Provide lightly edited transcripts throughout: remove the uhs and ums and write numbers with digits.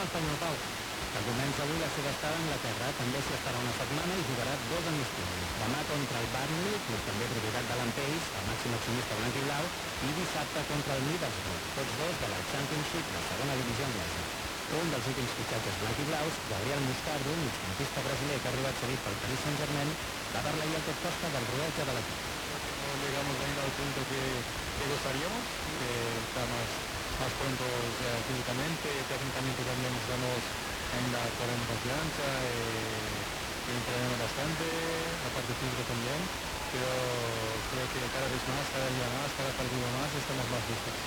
l'Espanyol, Pau. Que comença avui la seva estada a Anglaterra, també s'hi estarà una setmana i jugarà 2 amistosos. Demà contra el Burnley, club també propietat de l'Ampeix, el màxim accionista blanc i blau, i dissabte contra el Middlesbrough, tots dos de la Championship, la segona divisió anglesa. Un dels últims fitxatges blanc i blaus, Gabriel Moscardo, migcampista brasiler que ha arribat cedit pel Paris Saint-Germain, va parlar ahir al Tot Costa del rodatge de l'equip. No llegamos a ir al punto que gustaríamos, que está más pronto físicamente, técnicamente también estamos en la confianza, y entrenamos bastante, la parte física también, pero creo que cada vez más, cada día más, cada partido más estamos más listos.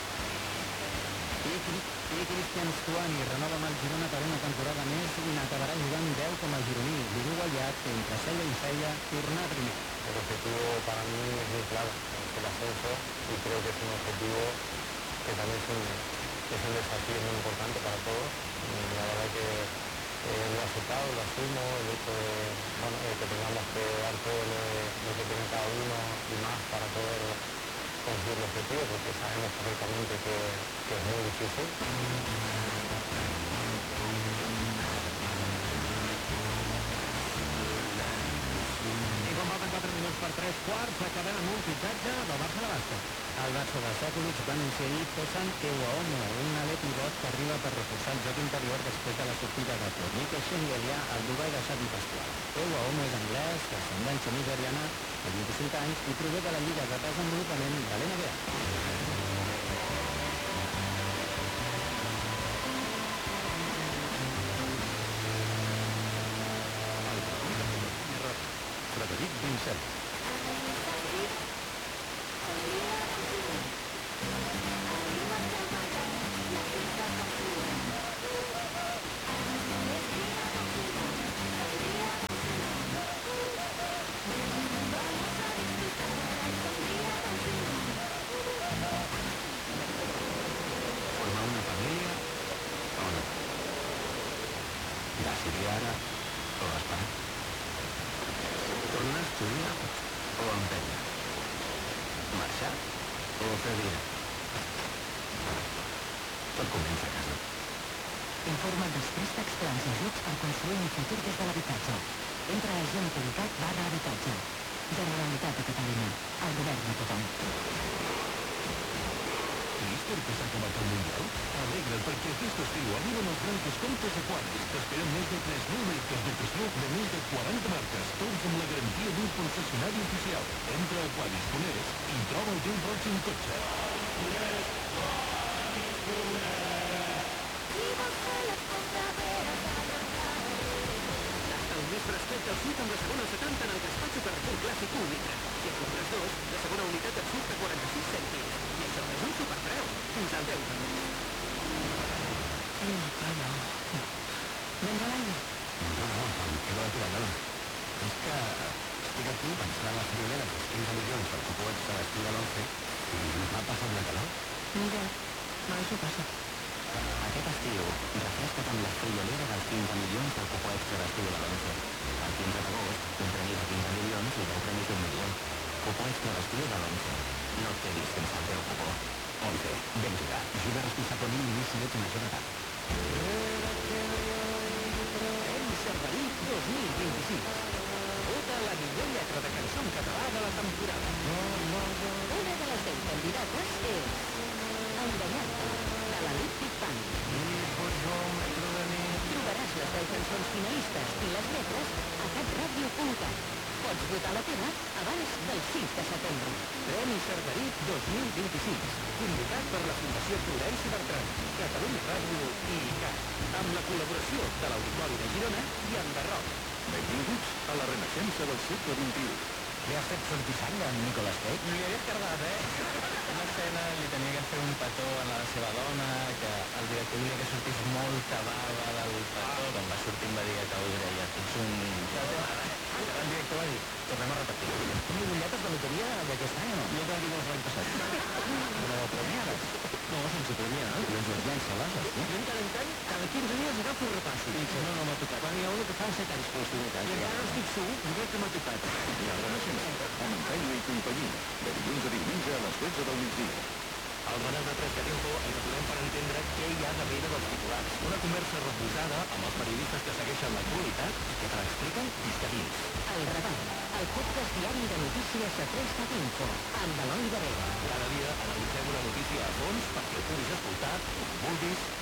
I Cristian Stuani renova amb el Girona per una temporada més i n'acabarà jugant 10 com a gironí. L'uruguaiat, entre ceia i ceia, tornar primer. El objetivo para mí es muy claro, es el ascenso, y creo que es un objetivo que también es un desafío muy importante para todos. Y la verdad que lo he aceptado, lo asumo, el hecho de que tengamos que dar todo lo que tiene cada uno y más para poder conseguir el objetivo, porque sabemos perfectamente que es muy difícil. I quan falten 4 minuts per 3 quarts, acabem amb un fitxatge del Barça de bàsquet. El Barça de Sekulic va anunciar ahir Tosan Ewuomo, un aler pivot que arriba per reforçar el joc interior després de la sortida de Tornique Shengelia al Dubai de Xavi Pasqual. Ewuomo és anglès, d'ascendència nigeriana, de 25 anys i prové de la Lliga de Desenvolupament de l'NBA. Frederic Vincent. Formar una família o no? Decidir ara o esperar? Tornar a estudiar o emprendre? Marxar o fer vida? Tot comença a casa. Informa dels préstecs, plans i ajuts per construir un futur des de l'habitatge. Entra a agent.cat/habitatge. Generalitat de Catalunya. El govern de tothom. ¿Listo perquè s'ha acabat el Mundial? Alegra't perquè aquest estiu arriben els grans descomptes Aquaris. T'esperen més de 3.000 metres de pressió de més de 40 marques, tots amb la garantia d'un concessionari oficial. Entra a Aquaris.es i troba el teu pròxim cotxe. El més fresquet del sud amb la segona 70 en el gaspatxo Carrefour Clàssic 1 litre. Si en compres dos, la segona unitat et surt a 46 cèntims. I això és un superpreu. Fins al 10 de mes. Vens a l'aire? No, em quedo a tovallada. És que estic aquí pensant en la friolera dels 15 milions del cupó extra d'estiu de l'11 i m'ha passat la calor. Mira, això passa. Aquest estiu, refresca't amb la friolera dels 15 milions del cupó extra d'estiu de l'11. El 15 d'agost, un premi de 15 milions i 10 premis d'1 milió. Cupó extra d'estiu de l'11. No et quedis sense el teu cupó. 11. Ben jugar. Juga responsablement i si ets major d'edat. Premi Cerverí 2026. Vota la millor lletra de cançó en català de la temporada. Una de les 10 candidates és Enganyar-te, de l'Elíptic Band. Trobaràs les 10 cançons finalistes i les lletres a catradio.cat. Pots votar la teva abans del 6 de setembre. Premi Cerverí 2026. Convocat per la Fundació Florenci Bertran, Catalunya Ràdio i ICAT, amb la col·laboració de l'Auditori de Girona i Enderroc. Benvinguts a la renaixença del segle XXI. Li has fet sortir sang a Nicolas Cage? Li hagués cardat, Una escena li tenia que fer un petó a la seva dona, que el director volia que sortís molta bava del petó. Quan va sortir em va dir que ho deia, ets un... El director va dir, tornem a repetir. I butlletes de loteria d'aquest any o no? Jo t'ho dic l'any passat. Però premiades? No, sense premiar. Doncs les llença-les, Jo en any, cada 15 dies agafo el repassos. No, no m'ha tocat. Quan hi ha una que fa 7 anys que l'estic I encara no estic segur de que m'ha tocat. La renaixença, amb feina i companyia, de dilluns a diumenge a les 12 del migdia. Al Manes de Tres de Tiempo ens aturem per entendre què hi ha darrere dels titulars. Una conversa reposada amb els periodistes que segueixen l'actualitat i que te l'expliquen des de dins. El Radar, el podcast diari de notícies a 3.info, amb Eloi Varela. Cada dia analitzem una notícia a fons perquè ho puguis escoltar on vulguis,